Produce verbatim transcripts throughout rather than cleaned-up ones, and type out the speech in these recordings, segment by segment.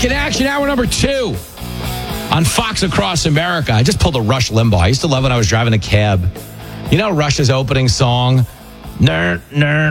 back in action, hour number two on Fox Across America. I just pulled a Rush Limbaugh. I used to love when I was driving a cab. You know Rush's opening song? I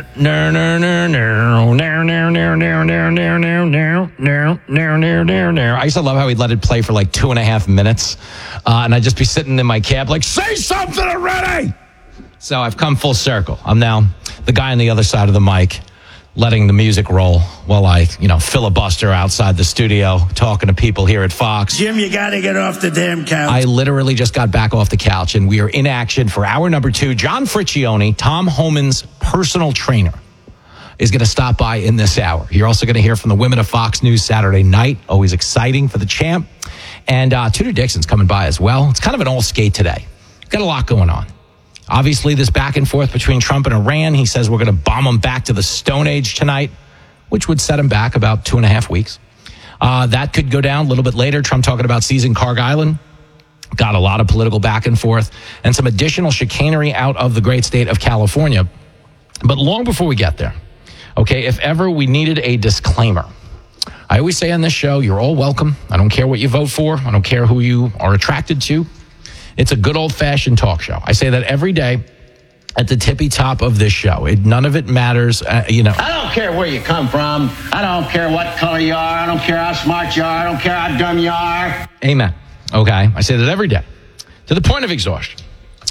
used to love how he'd let it play for like two and a half minutes. Uh, and I'd just be sitting in my cab like, say something already! So I've come full circle. I'm now the guy on the other side of the mic, letting the music roll while I, you know, filibuster outside the studio, talking to people here at Fox. Jim, you got to get off the damn couch. I literally just got back off the couch, and we are in action for hour number two. John Friccione, Tom Homan's personal trainer, is going to stop by in this hour. You're also going to hear from the women of Fox News Saturday night. Always exciting for the champ. And uh, Tudor Dixon's coming by as well. It's kind of an all skate today. Got a lot going on. Obviously, this back and forth between Trump and Iran. He says we're going to bomb them back to the Stone Age tonight, which would set him back about two and a half weeks. Uh, that could go down a little bit later. Trump talking about seizing Carg Island. Got a lot of political back and forth and some additional chicanery out of the great state of California. But long before we get there, okay, if ever we needed a disclaimer, I always say on this show, you're all welcome. I don't care what you vote for. I don't care who you are attracted to. It's a good old-fashioned talk show. I say that every day at the tippy top of this show. It, none of it matters, uh, you know. I don't care where you come from. I don't care what color you are. I don't care how smart you are. I don't care how dumb you are. Amen. Okay? I say that every day to the point of exhaustion.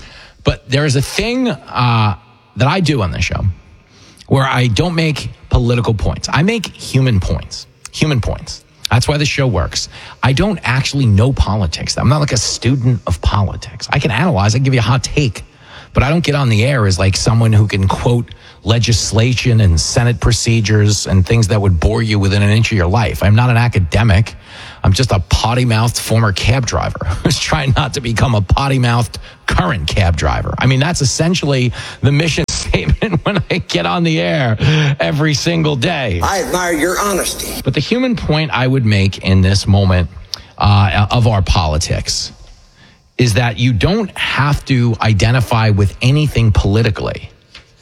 But there is a thing uh, that I do on this show where I don't make political points. I make human points. Human points. That's why the show works. I don't actually know politics. I'm not like a student of politics. I can analyze, I can give you a hot take, but I don't get on the air as like someone who can quote legislation and Senate procedures and things that would bore you within an inch of your life. I'm not an academic. I'm just a potty-mouthed former cab driver who's trying not to become a potty-mouthed current cab driver. I mean, that's essentially the mission statement when I get on the air every single day. I admire your honesty. But the human point I would make in this moment uh, of our politics is that you don't have to identify with anything politically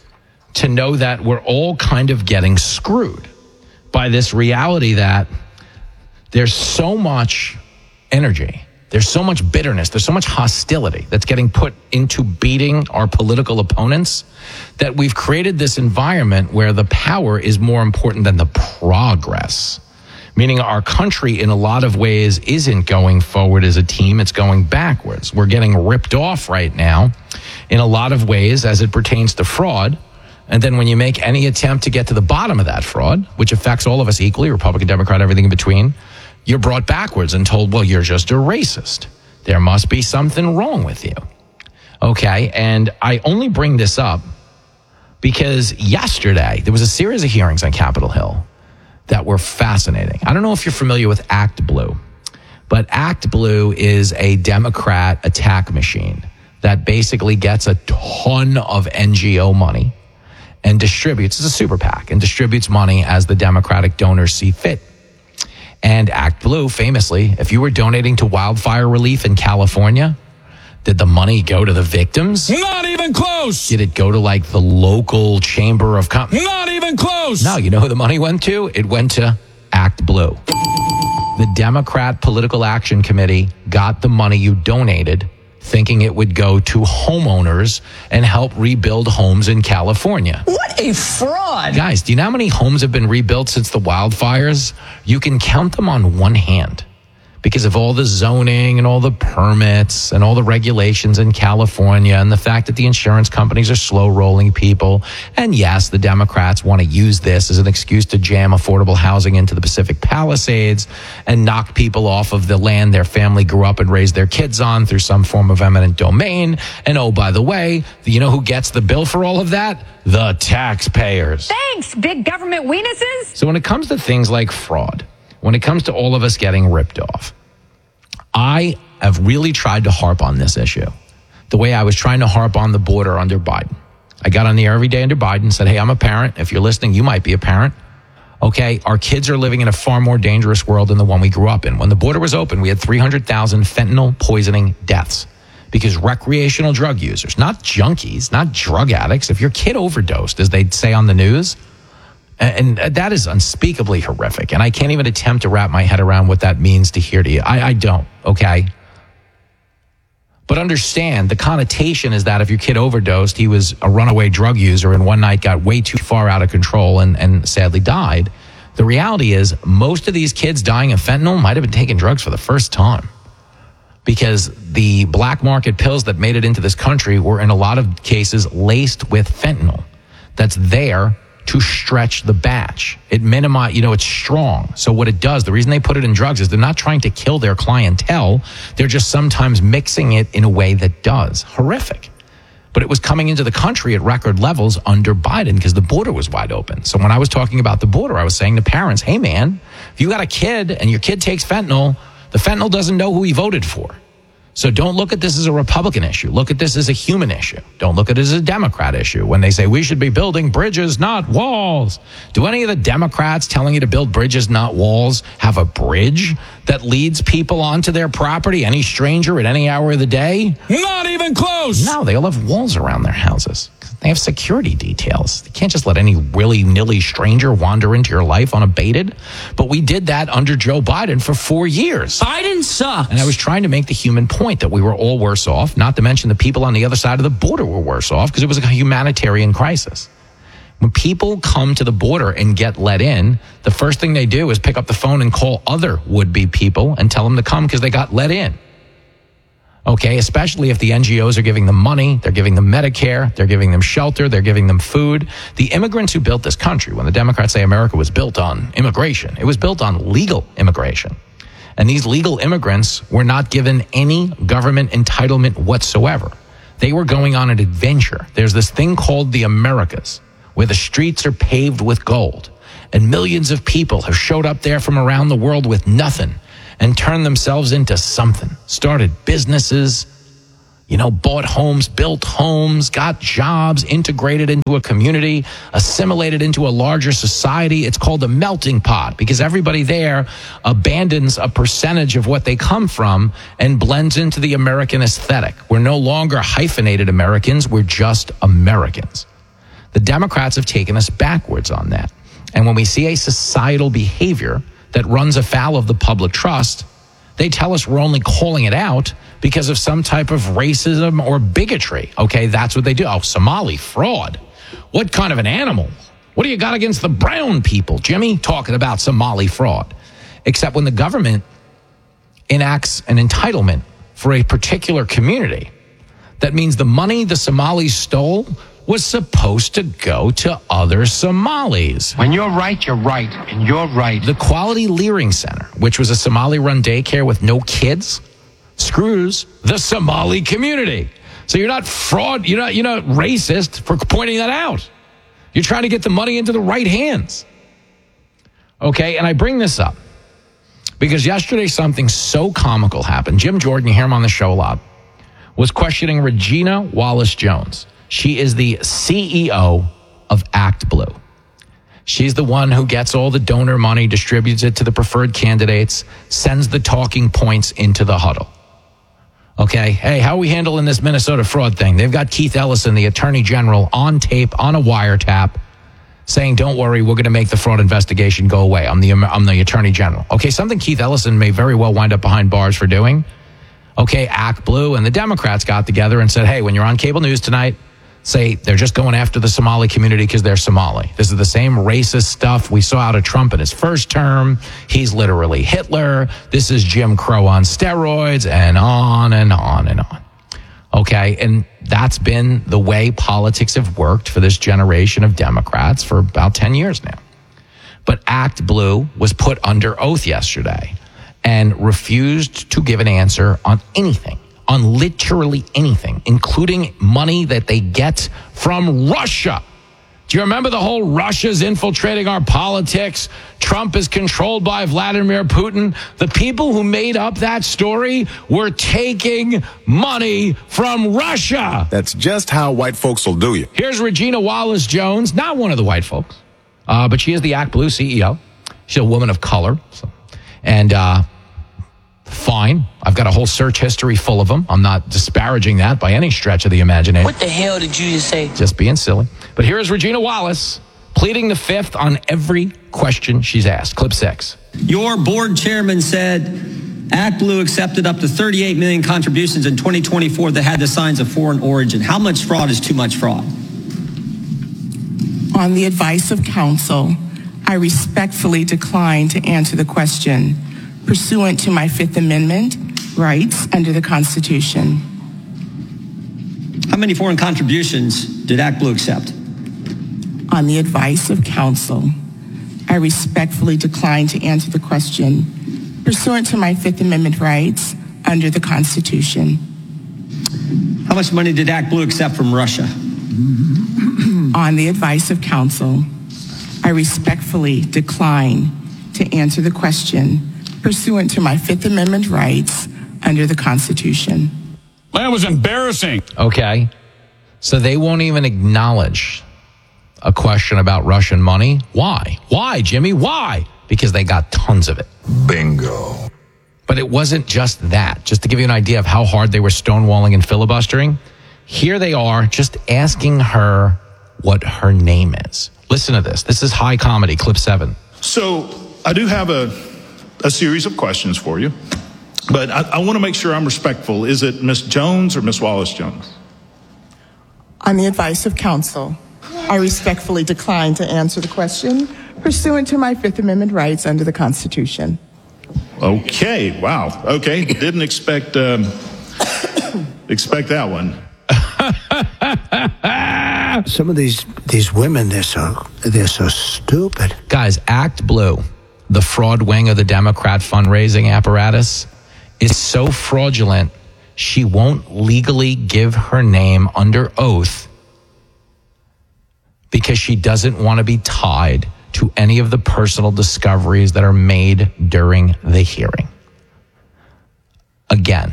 to know that we're all kind of getting screwed by this reality that there's so much energy, there's so much bitterness, there's so much hostility that's getting put into beating our political opponents that we've created this environment where the power is more important than the progress. Meaning our country in a lot of ways isn't going forward as a team, it's going backwards. We're getting ripped off right now in a lot of ways as it pertains to fraud. And then when you make any attempt to get to the bottom of that fraud, which affects all of us equally, Republican, Democrat, everything in between, you're brought backwards and told, well, you're just a racist. There must be something wrong with you. Okay, and I only bring this up because yesterday there was a series of hearings on Capitol Hill that were fascinating. I don't know if you're familiar with Act Blue, but Act Blue is a Democrat attack machine that basically gets a ton of N G O money and distributes, it's a super PAC, and distributes money as the Democratic donors see fit. And Act Blue, famously, if you were donating to wildfire relief in California, did the money go to the victims? Not even close. Did it go to like the local chamber of commerce? Not even close. No, you know who the money went to? It went to Act Blue. The Democrat Political Action Committee got the money you donated thinking it would go to homeowners and help rebuild homes in California. What a fraud. Guys, do you know how many homes have been rebuilt since the wildfires? You can count them on one hand because of all the zoning and all the permits and all the regulations in California and the fact that the insurance companies are slow rolling people. And yes, the Democrats want to use this as an excuse to jam affordable housing into the Pacific Palisades and knock people off of the land their family grew up and raised their kids on through some form of eminent domain. And oh, by the way, you know who gets the bill for all of that? The taxpayers. Thanks, big government weenuses. So when it comes to things like fraud, when it comes to all of us getting ripped off, I have really tried to harp on this issue the way I was trying to harp on the border under Biden. I got on the air every day under Biden and said, hey, I'm a parent. If you're listening, you might be a parent. Okay, our kids are living in a far more dangerous world than the one we grew up in. When the border was open, we had three hundred thousand fentanyl poisoning deaths because recreational drug users, not junkies, not drug addicts. If your kid overdosed, as they'd say on the news, And, and that is unspeakably horrific. And I can't even attempt to wrap my head around what that means to hear to you. I, I don't, okay? But understand, the connotation is that if your kid overdosed, he was a runaway drug user and one night got way too far out of control and, and sadly died. The reality is most of these kids dying of fentanyl might have been taking drugs for the first time, because the black market pills that made it into this country were in a lot of cases laced with fentanyl that's there to stretch the batch. It minimize, you know, it's strong. So what it does, the reason they put it in drugs is they're not trying to kill their clientele. They're just sometimes mixing it in a way that does. Horrific. But it was coming into the country at record levels under Biden because the border was wide open. So when I was talking about the border, I was saying to parents, hey man, if you got a kid and your kid takes fentanyl, the fentanyl doesn't know who he voted for. So don't look at this as a Republican issue. Look at this as a human issue. Don't look at it as a Democrat issue. When they say we should be building bridges, not walls. Do any of the Democrats telling you to build bridges, not walls, have a bridge that leads people onto their property, any stranger at any hour of the day? Not even close. No, they all have walls around their houses. They have security details. You can't just let any willy-nilly stranger wander into your life unabated. But we did that under Joe Biden for four years. Biden sucks. And I was trying to make the human point that we were all worse off, not to mention the people on the other side of the border were worse off because it was a humanitarian crisis. When people come to the border and get let in, the first thing they do is pick up the phone and call other would-be people and tell them to come because they got let in. Okay, especially if the N G Os are giving them money, they're giving them Medicare, they're giving them shelter, they're giving them food. The immigrants who built this country, when the Democrats say America was built on immigration, it was built on legal immigration. And these legal immigrants were not given any government entitlement whatsoever. They were going on an adventure. There's this thing called the Americas, where the streets are paved with gold. And millions of people have showed up there from around the world with nothing and turned themselves into something. Started businesses, you know, bought homes, built homes, got jobs, integrated into a community, assimilated into a larger society. It's called a melting pot because everybody there abandons a percentage of what they come from and blends into the American aesthetic. We're no longer hyphenated Americans. We're just Americans. The Democrats have taken us backwards on that. And when we see a societal behavior that runs afoul of the public trust, they tell us we're only calling it out because of some type of racism or bigotry. Okay, that's what they do. Oh, Somali fraud. What kind of an animal? What do you got against the brown people, Jimmy? Talking about Somali fraud. Except when the government enacts an entitlement for a particular community, that means the money the Somalis stole was supposed to go to other Somalis. When you're right, you're right, and you're right. The Quality Leering Center, which was a Somali-run daycare with no kids, screws the Somali community. So you're not fraud, you're not, you're not racist for pointing that out. You're trying to get the money into the right hands. Okay, and I bring this up because yesterday something so comical happened. Jim Jordan, you hear him on the show a lot, was questioning Regina Wallace-Jones. She is the C E O of Act Blue. She's the one who gets all the donor money, distributes it to the preferred candidates, sends the talking points into the huddle. Okay, hey, how are we handling this Minnesota fraud thing? They've got Keith Ellison, the attorney general, on tape, on a wiretap, saying, don't worry, we're going to make the fraud investigation go away. I'm the, I'm the attorney general. Okay, something Keith Ellison may very well wind up behind bars for doing. Okay, Act Blue and the Democrats got together and said, hey, when you're on cable news tonight, say they're just going after the Somali community because they're Somali. This is the same racist stuff we saw out of Trump in his first term. He's literally Hitler. This is Jim Crow on steroids, and on and on and on. Okay, and that's been the way politics have worked for this generation of Democrats for about ten years now. But Act Blue was put under oath yesterday and refused to give an answer on anything. On literally anything, including money that they get from Russia. Do you remember the whole Russia's infiltrating our politics? Trump is controlled by Vladimir Putin. The people who made up that story were taking money from Russia. That's just how white folks will do you. Here's Regina Wallace-Jones, not one of the white folks, uh, but she is the Act Blue C E O. She's a woman of color. So, and, uh, fine. I've got a whole search history full of them. I'm not disparaging that by any stretch of the imagination. What the hell did you just say? Just being silly. But here is Regina Wallace pleading the fifth on every question she's asked. Clip six. Your board chairman said ActBlue accepted up to thirty-eight million contributions in twenty twenty-four that had the signs of foreign origin. How much fraud is too much fraud? On the advice of counsel, I respectfully decline to answer the question pursuant to my Fifth Amendment rights under the Constitution. How many foreign contributions did ActBlue accept? On the advice of counsel, I respectfully decline to answer the question pursuant to my Fifth Amendment rights under the Constitution. How much money did ActBlue accept from Russia? On the advice of counsel, I respectfully decline to answer the question pursuant to my Fifth Amendment rights under the Constitution. That was embarrassing. Okay. So they won't even acknowledge a question about Russian money. Why? Why, Jimmy? Why? Because they got tons of it. Bingo. But it wasn't just that. Just to give you an idea of how hard they were stonewalling and filibustering, here they are just asking her what her name is. Listen to this. This is high comedy, clip seven. So I do have a, a series of questions for you, but I, I want to make sure I'm respectful. Is it Miss Jones or Miss Wallace-Jones? On the advice of counsel, I respectfully decline to answer the question pursuant to my Fifth Amendment rights under the Constitution. Okay. Wow. Okay. Didn't expect um, expect that one. Some of these these women, they're so they're so stupid. Guys, ActBlue, the fraud wing of the Democrat fundraising apparatus, is so fraudulent she won't legally give her name under oath because she doesn't want to be tied to any of the personal discoveries that are made during the hearing. Again,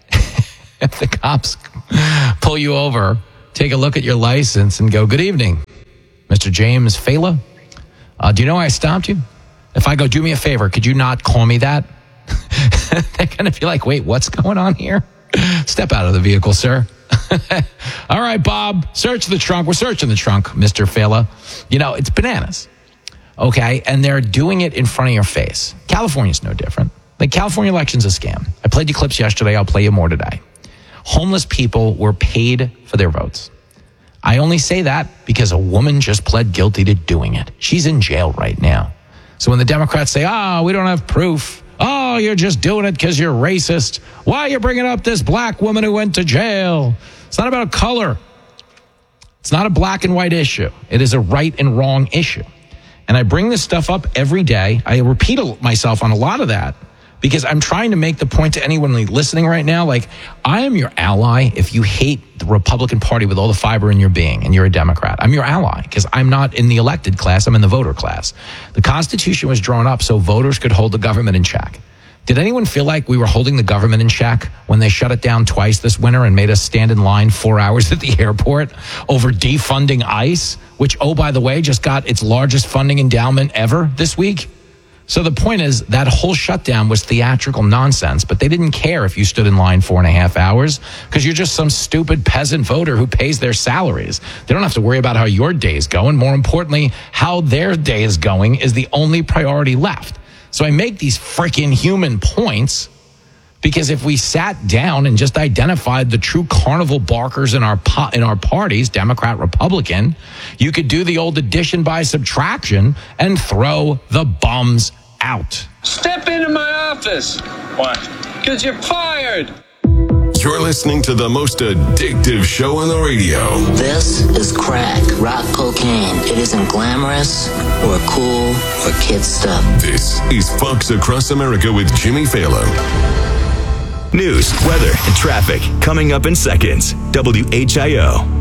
if the cops pull you over, take a look at your license and go, "Good evening, Mister James Fela. Uh, do you know why I stopped you? If I go, do me a favor, could you not call me that?" They're going to be like, "Wait, what's going on here? Step out of the vehicle, sir." All right, Bob, search the trunk. We're searching the trunk, Mister Fela. You know, it's bananas. Okay, and they're doing it in front of your face. California's no different. The California election's a scam. I played you clips yesterday. I'll play you more today. Homeless people were paid for their votes. I only say that because a woman just pled guilty to doing it. She's in jail right now. So when the Democrats say, "Oh, we don't have proof. Oh, you're just doing it because you're racist. Why are you bringing up this black woman who went to jail?" It's not about color. It's not a black and white issue. It is a right and wrong issue. And I bring this stuff up every day. I repeat myself on a lot of that because I'm trying to make the point to anyone listening right now, like, I am your ally if you hate the Republican Party with all the fiber in your being and you're a Democrat. I'm your ally because I'm not in the elected class. I'm in the voter class. The Constitution was drawn up so voters could hold the government in check. Did anyone feel like we were holding the government in check when they shut it down twice this winter and made us stand in line four hours at the airport over defunding ICE, which, oh, by the way, just got its largest funding endowment ever this week? So the point is that whole shutdown was theatrical nonsense, but they didn't care if you stood in line four and a half hours because you're just some stupid peasant voter who pays their salaries. They don't have to worry about how your day is going. More importantly, how their day is going is the only priority left. So I make these freaking human points because if we sat down and just identified the true carnival barkers in our po- in our parties, Democrat, Republican, you could do the old addition by subtraction and throw the bums out. Step into my office. Why? Because you're fired. You're listening to the most addictive show on the radio. This is crack, rock cocaine. It isn't glamorous or cool or kid stuff. This is Fox Across America with Jimmy Fallon. News, weather, and traffic coming up in seconds. W H I O.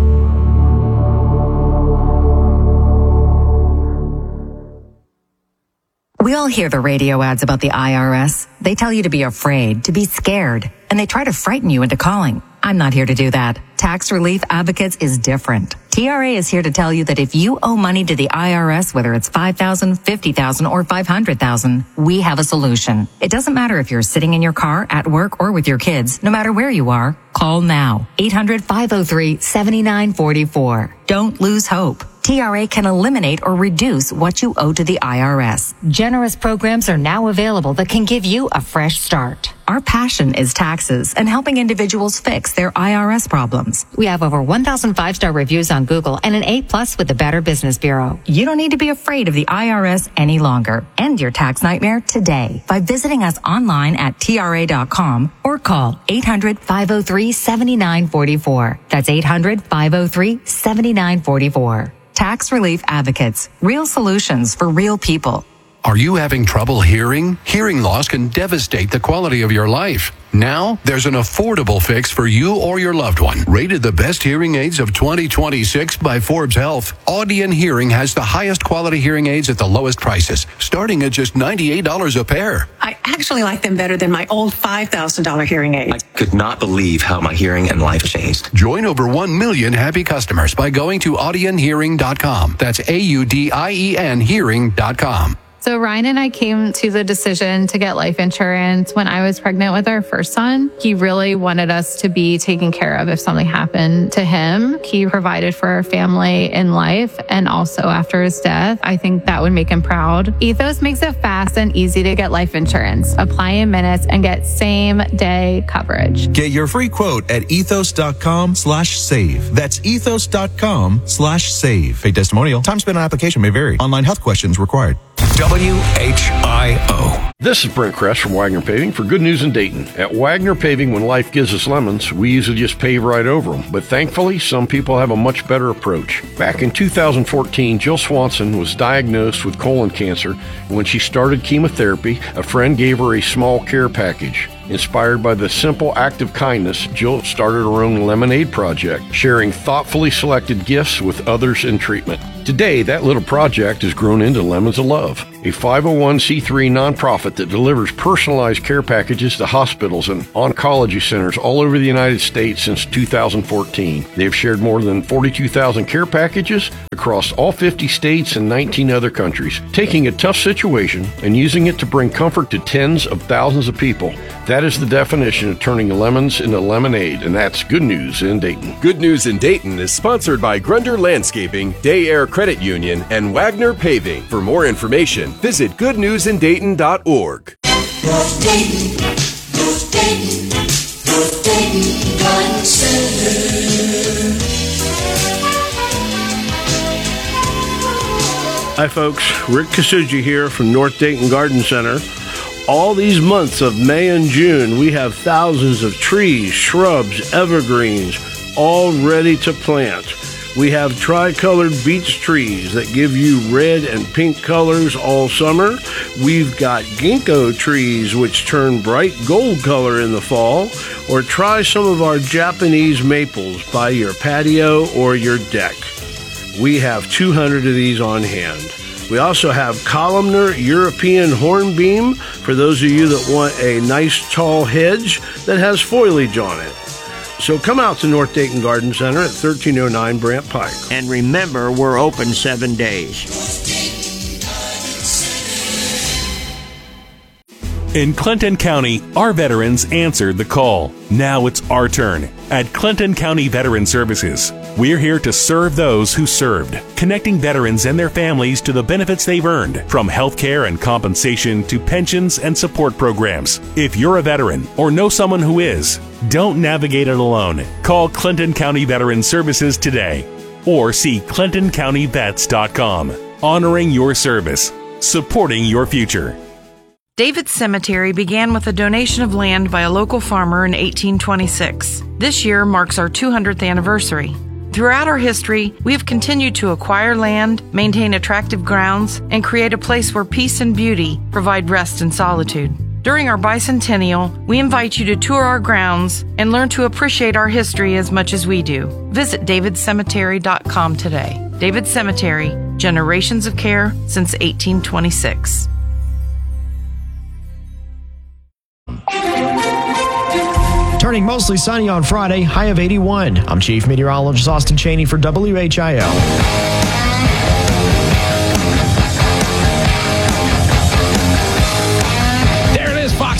We all hear the radio ads about the I R S. They tell you to be afraid, to be scared, and they try to frighten you into calling. I'm not here to do that. Tax Relief Advocates is different. T R A is here to tell you that if you owe money to the I R S, whether it's five thousand dollars, fifty thousand dollars, or five hundred thousand dollars, we have a solution. It doesn't matter if you're sitting in your car, at work, or with your kids. No matter where you are, call now. eight hundred, five oh three, seven nine four four. Don't lose hope. T R A can eliminate or reduce what you owe to the I R S. Generous programs are now available that can give you a fresh start. Our passion is taxes and helping individuals fix their I R S problems. We have over one thousand five-star reviews on Google and an A plus with the Better Business Bureau. You don't need to be afraid of the I R S any longer. End your tax nightmare today by visiting us online at T R A dot com or call eight hundred, five oh three, seven nine four four. That's eight hundred, five oh three, seven nine four four. Tax Relief Advocates. Real solutions for real people. Are you having trouble hearing? Hearing loss can devastate the quality of your life. Now, there's an affordable fix for you or your loved one. Rated the best hearing aids of twenty twenty-six by Forbes Health, Audion Hearing has the highest quality hearing aids at the lowest prices, starting at just ninety-eight dollars a pair. I actually like them better than my old five thousand dollars hearing aids. I could not believe how my hearing and life changed. Join over one million happy customers by going to audion hearing dot com. That's A U D I E N hearing dot com. So Ryan and I came to the decision to get life insurance when I was pregnant with our first son. He really wanted us to be taken care of if something happened to him. He provided for our family in life and also after his death. I think that would make him proud. Ethos makes it fast and easy to get life insurance. Apply in minutes and get same day coverage. Get your free quote at ethos dot com slash save. That's ethos dot com slash save. Paid testimonial. Time spent on application may vary. Online health questions required. W H I O. This is Brent Kress from Wagner Paving for Good News in Dayton. At Wagner Paving, when life gives us lemons, we usually just pave right over them. But thankfully, some people have a much better approach. Back in two thousand fourteen, Jill Swanson was diagnosed with colon cancer. And when she started chemotherapy, a friend gave her a small care package. Inspired by the simple act of kindness, Jill started her own lemonade project, sharing thoughtfully selected gifts with others in treatment. Today, that little project has grown into Lemons of Love, a five oh one c three nonprofit that delivers personalized care packages to hospitals and oncology centers all over the United States since two thousand fourteen. They have shared more than forty-two thousand care packages across all fifty states and nineteen other countries, taking a tough situation and using it to bring comfort to tens of thousands of people. That is the definition of turning lemons into lemonade, and that's Good News in Dayton. Good News in Dayton is sponsored by Grunder Landscaping, Day Air Credit Union, and Wagner Paving. For more information, visit good news in dayton dot org. North Dayton, North Dayton, North Dayton Garden Center. Hi folks, Rick Kasuji here from North Dayton Garden Center. All these months of May and June, we have thousands of trees, shrubs, evergreens, all ready to plant. We have tricolored beech trees that give you red and pink colors all summer. We've got ginkgo trees which turn bright gold color in the fall. Or try some of our Japanese maples by your patio or your deck. We have two hundred of these on hand. We also have columnar European hornbeam for those of you that want a nice tall hedge that has foliage on it. So come out to North Dayton Garden Center at thirteen oh nine Brant Pike. And remember, we're open seven days. In Clinton County, our veterans answered the call. Now it's our turn. At Clinton County Veteran Services, we're here to serve those who served, connecting veterans and their families to the benefits they've earned, from health care and compensation to pensions and support programs. If you're a veteran or know someone who is, don't navigate it alone. Call Clinton County Veteran Services today or see clinton county vets dot com. Honoring your service, supporting your future. David's Cemetery began with a donation of land by a local farmer in eighteen twenty-six. This year marks our two hundredth anniversary. Throughout our history, we have continued to acquire land, maintain attractive grounds, and create a place where peace and beauty provide rest and solitude. During our bicentennial, we invite you to tour our grounds and learn to appreciate our history as much as we do. Visit david cemetery dot com today. David Cemetery, generations of care since eighteen twenty-six. Turning mostly sunny on Friday, high of eighty-one. I'm Chief Meteorologist Austin Cheney for W H I O.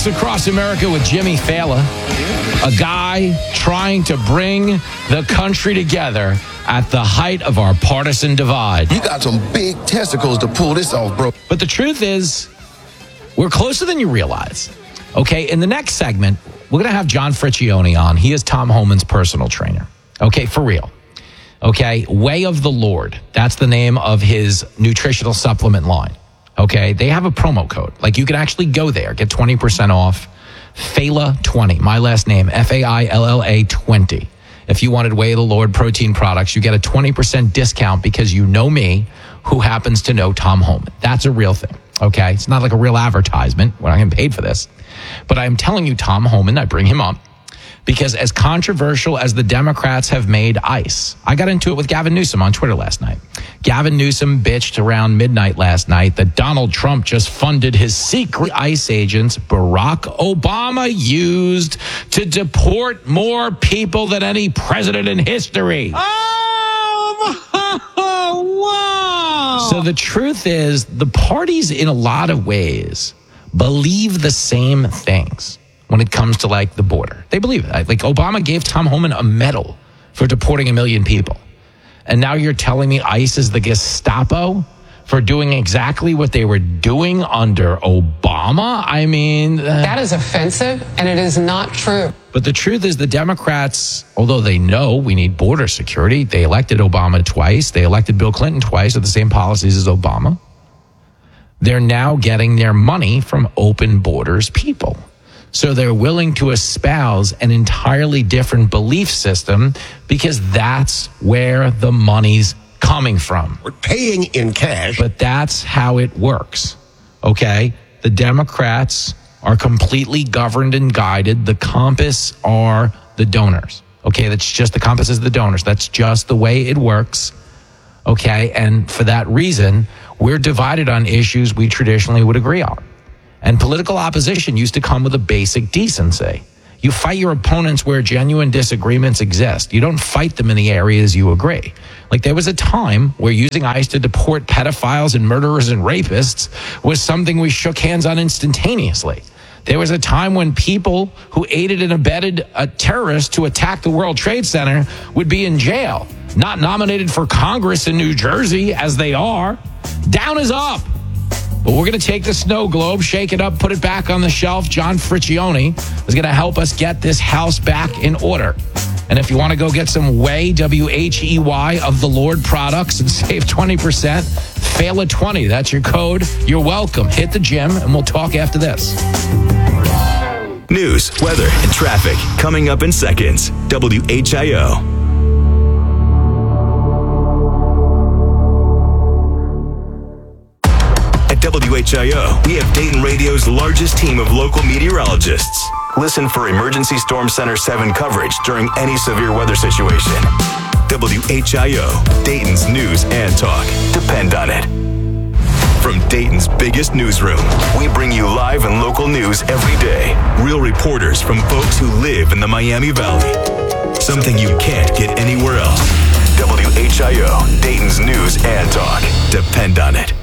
Fox Across America with Jimmy Fallon, a guy trying to bring the country together at the height of our partisan divide. You got some big testicles to pull this off, bro. But the truth is, we're closer than you realize. Okay, in the next segment, we're going to have John Friccione on. He is Tom Homan's personal trainer. Okay, for real. Okay, Way of the Lord. That's the name of his nutritional supplement line. Okay, they have a promo code. Like, you can actually go there, get twenty percent off. F A I L A twenty, my last name, F A I L L A twenty. If you wanted Way of the Lord protein products, you get a twenty percent discount because you know me, who happens to know Tom Homan. That's a real thing, okay? It's not like a real advertisement. We're not getting paid for this. But I'm telling you, Tom Homan, I bring him up because as controversial as the Democrats have made ICE, I got into it with Gavin Newsom on Twitter last night. Gavin Newsom bitched around midnight last night that Donald Trump just funded his secret ICE agents Barack Obama used to deport more people than any president in history. Oh, wow. So the truth is, the parties in a lot of ways believe the same things when it comes to, like, the border. They believe it. Like, Obama gave Tom Homan a medal for deporting a million people. And now you're telling me ICE is the Gestapo for doing exactly what they were doing under Obama? I mean... Uh, that is offensive, and it is not true. But the truth is the Democrats, although they know we need border security, they elected Obama twice. They elected Bill Clinton twice with the same policies as Obama. They're now getting their money from open borders people. So they're willing to espouse an entirely different belief system because that's where the money's coming from. We're paying in cash. But that's how it works, okay? The Democrats are completely governed and guided. The compass are the donors, okay? That's just the compass is the donors. That's just the way it works, okay? And for that reason, we're divided on issues we traditionally would agree on. And political opposition used to come with a basic decency. You fight your opponents where genuine disagreements exist. You don't fight them in the areas you agree. Like, there was a time where using ICE to deport pedophiles and murderers and rapists was something we shook hands on instantaneously. There was a time when people who aided and abetted a terrorist to attack the World Trade Center would be in jail, not nominated for Congress in New Jersey as they are. Down is up. But we're going to take the snow globe, shake it up, put it back on the shelf. John Friccione is going to help us get this house back in order. And if you want to go get some Way, W H E Y, of the Lord products and save twenty percent, F A I L A twenty. That's your code. You're welcome. Hit the gym, and we'll talk after this. News, weather, and traffic coming up in seconds. W H I O. W H I O, we have Dayton Radio's largest team of local meteorologists. Listen for Emergency Storm Center seven coverage during any severe weather situation. W H I O, Dayton's news and talk. Depend on it. From Dayton's biggest newsroom, we bring you live and local news every day. Real reporters from folks who live in the Miami Valley. Something you can't get anywhere else. W H I O, Dayton's news and talk. Depend on it.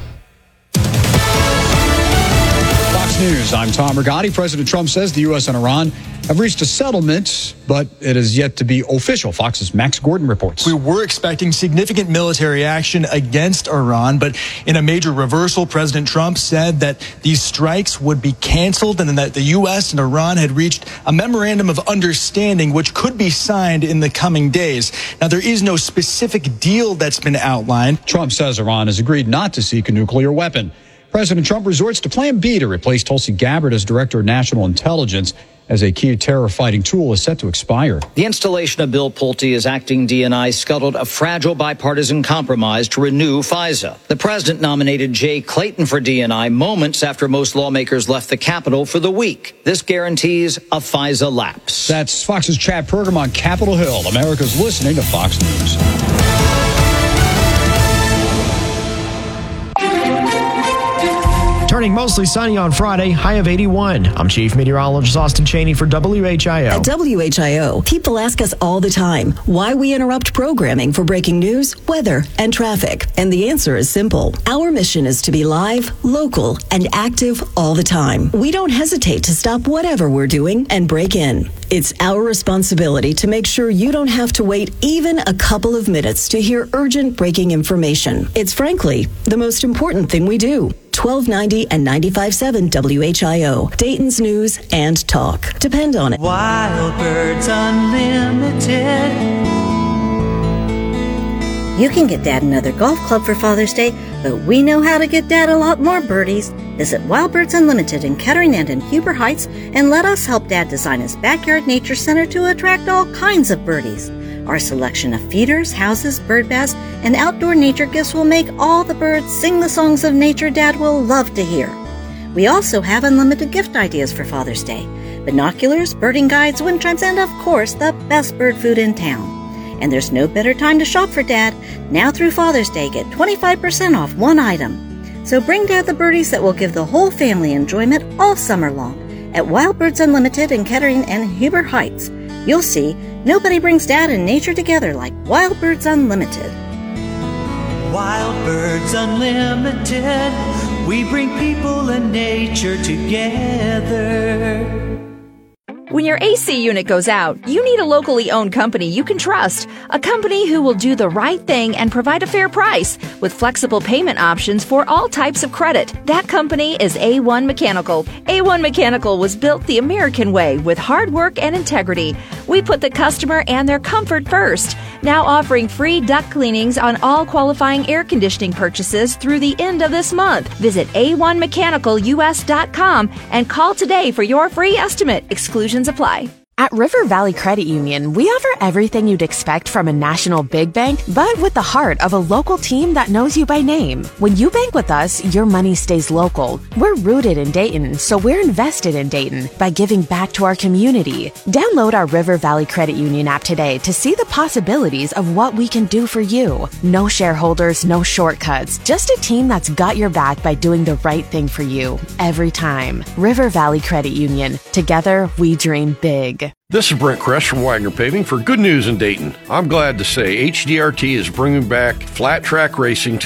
News. I'm Tom Rigotti. President Trump says the U S and Iran have reached a settlement, but it is yet to be official. Fox's Max Gordon reports. We were expecting significant military action against Iran, but in a major reversal, President Trump said that these strikes would be canceled and that the U S and Iran had reached a memorandum of understanding which could be signed in the coming days. Now, there is no specific deal that's been outlined. Trump says Iran has agreed not to seek a nuclear weapon. President Trump resorts to Plan B to replace Tulsi Gabbard as Director of National Intelligence as a key terror-fighting tool is set to expire. The installation of Bill Pulte as acting D N I scuttled a fragile bipartisan compromise to renew FISA. The president nominated Jay Clayton for D N I moments after most lawmakers left the Capitol for the week. This guarantees a FISA lapse. That's Fox's Chad Pergam on Capitol Hill. America's listening to Fox News. Turning mostly sunny on Friday, high of eighty-one. I'm Chief Meteorologist Austin Cheney for W H I O. At W H I O, people ask us all the time why we interrupt programming for breaking news, weather, and traffic. And the answer is simple. Our mission is to be live, local, and active all the time. We don't hesitate to stop whatever we're doing and break in. It's our responsibility to make sure you don't have to wait even a couple of minutes to hear urgent breaking information. It's frankly the most important thing we do. twelve ninety and ninety-five point seven W H I O, Dayton's news and talk. Depend on it. Wild Birds Unlimited. You can get Dad another golf club for Father's Day, but we know how to get Dad a lot more birdies. Visit Wild Birds Unlimited in Kettering and in Huber Heights and let us help Dad design his backyard nature center to attract all kinds of birdies. Our selection of feeders, houses, bird baths, and outdoor nature gifts will make all the birds sing the songs of nature Dad will love to hear. We also have unlimited gift ideas for Father's Day. Binoculars, birding guides, wind chimes, and of course, the best bird food in town. And there's no better time to shop for Dad. Now through Father's Day, get twenty-five percent off one item. So bring Dad the birdies that will give the whole family enjoyment all summer long. At Wild Birds Unlimited in Kettering and Huber Heights, you'll see nobody brings Dad and nature together like Wild Birds Unlimited. Wild Birds Unlimited. We bring people and nature together. When your A C unit goes out, you need a locally owned company you can trust. A company who will do the right thing and provide a fair price with flexible payment options for all types of credit. That company is A one Mechanical. A one Mechanical was built the American way with hard work and integrity. We put the customer and their comfort first. Now offering free duct cleanings on all qualifying air conditioning purchases through the end of this month. Visit A one mechanical U S dot com and call today for your free estimate. Exclusions apply. At River Valley Credit Union, we offer everything you'd expect from a national big bank, but with the heart of a local team that knows you by name. When you bank with us, your money stays local. We're rooted in Dayton, so we're invested in Dayton by giving back to our community. Download our River Valley Credit Union app today to see the possibilities of what we can do for you. No shareholders, no shortcuts, just a team that's got your back by doing the right thing for you every time. River Valley Credit Union. Together, we dream big. This is Brent Kress from Wagner Paving for Good News in Dayton. I'm glad to say H D R T is bringing back flat track racing to